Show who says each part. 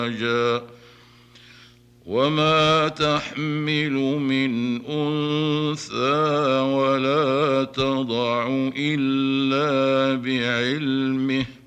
Speaker 1: وما تحمل من أنثى ولا تضع إلا بعلمه